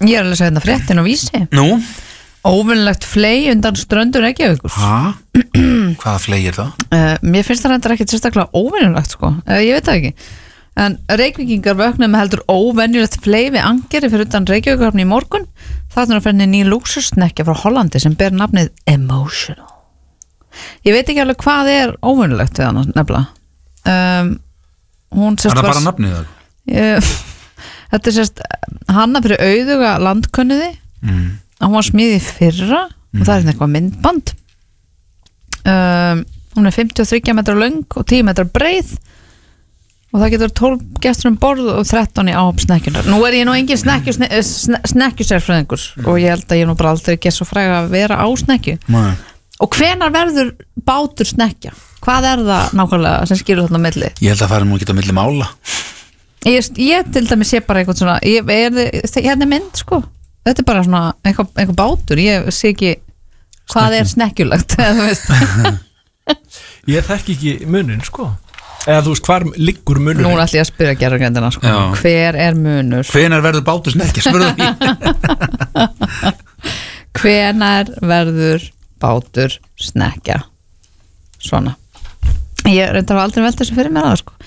Ég að lesa hérna fréttin á Vísi. Nú? Óvinnlegt fley undan ströndur Reykjavíkur. Hvaða fley það? Mér finnst það reyndar ekkit sérstaklega óvinnlegt sko. Ég veit það ekki. En Reykvíkingar vöknuðu með heldur óvenjulegt fley við Angeri fyrir utan Reykjavíkurhöfn í morgun. Þarna er að ferðinni ný lúxusnekkja frá Hollandi sem ber nafnið Emotional. Ég veit ekki alveg hvað er óvinnlegt við hana nefnilega. Hún sérst það bara nafnið það? Þetta er sérst hanna fyrir auðuga landkönnuði. Hún var smíð í fyrra og það er eitthvað myndband. Hún er 53 metra löng og 10 metra breið. Og það getur 12 gestur borð og 13 í áhopsnekkjunar. Nú er ég nú engin snekkjusérfræðingur og ég held að ég nú bara aldrei get svo fræg að vera á snekkju. Nei. Og hvenær verður bátur snekkja? Hvað er það nákvæmlega sem skilur þarna á milli? Ég held að fara nú ekki á milli mála. Ég til dæmis sé bara eitthvað svona hérna mynd sko. Þetta er bara svona einhver bátur. Ég sé ekki hvað er snekkjulegt. Ég þekki ekki munin sko. Eða þú veist, hvar liggur munur? Nú ætla ég að spyrja gerðargrindina sko. Hver er munur? Hvenær verður bátur snekkja? Spurðu því. Hvenær verður bátur snekkja? Svona. Ég reyndar aldrei velt þessu fyrir mér að sko.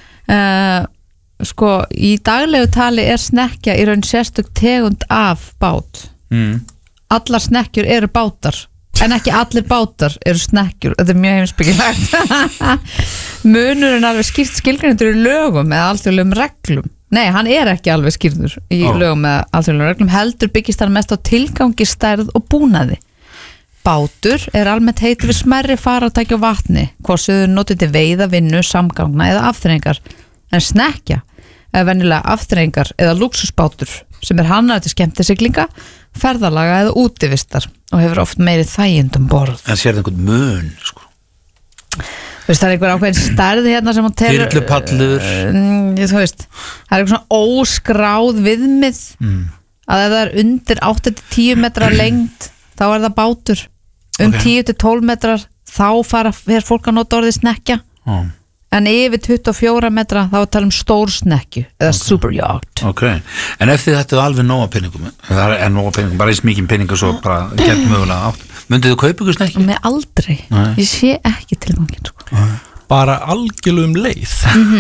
Sko, í daglegu tali er snekkja í raun sérstök tegund af bát. Allar snekkjur eru bátar. En ekki allir bátar eru snekkjur. Þetta er mjög heimspekilegt. Munurinn alveg skýrt skilgreindur í lögum eða alþjóðlegum reglum. Nei, hann er ekki alveg skýrður í lögum eða alþjóðlegum reglum. Heldur byggist hann mest á tilgangi, stærð og búnaði. Bátur er almennt heiti við smærri farartæki og vatni, hvort sem þau notið til veiða, vinnu, samgangna eða afþreyingar. En snekkja er venjulega afþreyingar eða lúxusbátur sem er hannaður til skemmtisiglinga, ferðalaga eða útivistar og hefur oft meiri þægindum borð. En sér það einhvern mun sko. Veist, það er einhver ákveðin stærð hérna sem hún telur Þyrlupallur þú veist, það er eitthvað svona óskráð viðmið að ef það er undir 8-10 metra lengd þá er það bátur 10-12 metrar þá fer fólk að nota orðið snekkja en yfir 24 metra þá tala stór snekkju eða superyacht. En ef þið ættu alveg nóga peningum það er nóga peningum, bara eins mikið peningur svo bara gett mögulega átt, myndið þú kaupa ykkur snekkju? Með aldrei, ég sé ekki tilgangin sko. Bara algjörlega leið.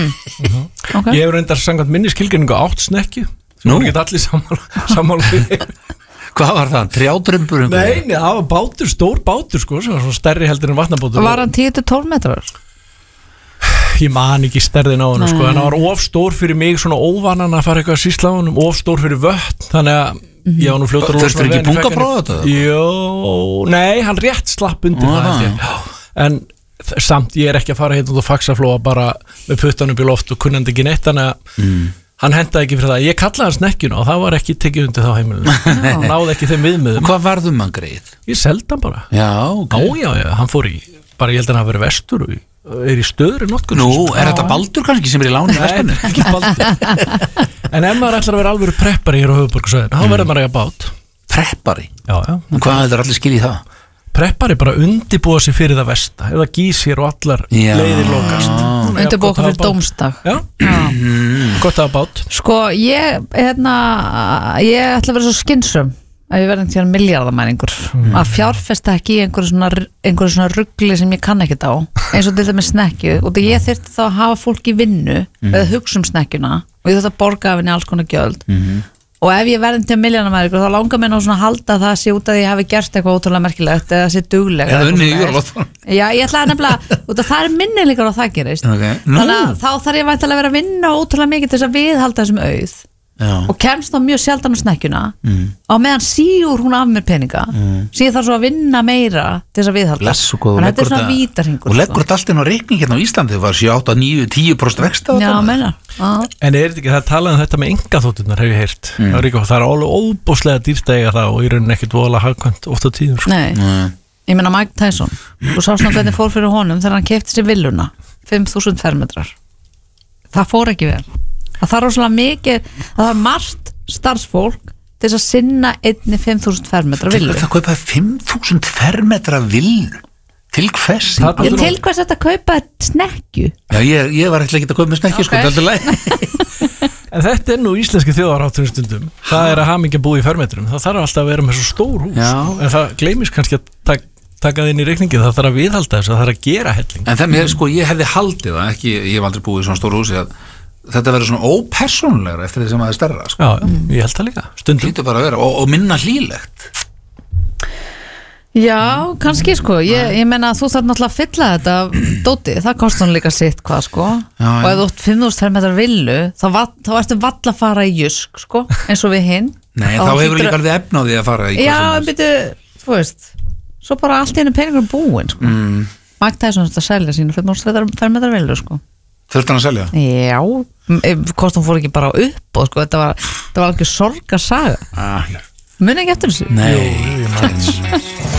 Ég hef reyndar samkvæmt minni skilgreiningu 8 snekkju sem voru ekki allir sammála fyrir. Hvað var það? Trjádrömbur? Nei, það var bátur, stór bátur sko, sem var svona stærri heldur en vatnabátur. Var hann 10-12 metrar? Ég man ekki stærðin á hann sko, en það var of stór fyrir mig svona óvanan að fara eitthvað að sýsla á hann, of stór fyrir vötn, þannig að ég var nú fljótur að Þurftur ekki pungaprófa þetta? Jó, nei, hann rétt slapp undir það en samt ég er ekki að fara hérna út á Faxaflóa bara með puttan upp í loft og kunnandi ekki neitt, þannig að hann hendaði ekki fyrir það. Ég kallaði hann snekkjuna og það var ekki tekið undir þá heimilinu. Náði ekki þeim viðmiðum. Hvað varðum hann greið? Ég seldi hann bara. Já, hann fór í, bara ég held að hann hafi verið vestur og er í stöðri notkun. Nú, er þetta Baldur kannski sem er í láni í Vestmanni? Nei, ekki Baldur. En ef maður ætlar að vera alvöru preppari hér á höfuðborgarsvæðinu, þá verður maður að eiga bát. Preppari? Já. Hvað heldur allir skil í það? Preppari bara undibúa sig fyrir það versta, ef það gísir og allar leiðir lokast. Undibúa fyrir dómsdag. Já. Gott að hafa bát. Sko, ég ætla að vera svo skynsum að ég verði til miljardamæringur að fjárfesta ekki í einhverju svona ruggli sem ég kann ekkert á, eins og til það með snekkju, og ég þyrfti þá að hafa fólk í vinnu eða hugsa snekkjuna og ég þurfti að borga af henni alls konar gjöld og ef ég verði til miljardamæringur þá langar mér nú svona að halda það sé út að ég hafi gert eitthvað ótrúlega merkilegt eða sé dugleg Já, ég ætlaði nefnilega, það er minnilegar og það gerist þannig að þá þarf ég væntanlega að vera að vinna ótrúlega mikið til þess að viðhalda þessum auð og kemst þá mjög sjaldan á snekkjuna og meðan sígur hún af mér peninga síður þarf svo að vinna meira til þess að viðhalda þannig að þetta er svona vítarhingur og leggur þetta allt inn á reikning hérna á Íslandi það var 7, 8, 9, 10% vexta en er þetta ekki, það talaði þetta með engaþótturnar hef ég heyrt það er alveg óbúslega dýrt að eiga það og í rauninni ekkert voðalega hagkvæmt oft á tíðum Nei, ég meina Mike Tyson og sást ná hvernig fór fyrir honum þegar hann keypti sér villuna 5.000 fermetrar það fór ekki vel það er rosalega mikið, það er margt starfsfólk til þess að sinna einni 5.000 fermetra villu. Það kaupaði 5.000 fermetra villu? Til hvers? Til hvers þetta kaupaði snekkju? Já, ég var ekki að kaupa með snekkju, sko, þetta er leið. En þetta nú íslenski þjóðarhátturinn stundum. Það að hamingja búið í fermetrum. Það þarf alltaf að vera með svo stór hús. Já. En það gleymist kannski að taka það inn í reikningi. Það þarf að viðhalda þess, það þarf að gera helling. En það mér, sko, ég hefði haldið það, ekki, ég hef aldrei búið í svona stór húsi, að þetta verður svona ópersónulegra eftir því sem það er stærra, sko. Já, ég held það líka. Stundum. Hlýtur bara að vera, og minna hlýlegt. Já, kannski sko, ég meina að þú þarf náttúrulega að fylla þetta dóti, það kostar hann líka sitt hvað sko, og ef þú 5.000 fermetrar villu, þá ertu vall að fara í jusk sko, eins og við hinn. Nei, þá hefur líka alveg efna á því að fara í Já, en byrju, þú veist, svo bara allt í henni peningur búin sko. Mike Tyson að selja sína 5.000 fermetrar villu sko. Þurfti hann að selja? Já, hvort hún fór ekki bara upp og sko, þetta var alveg sorgarsaga. Muni ekki eftir þessu? Nei.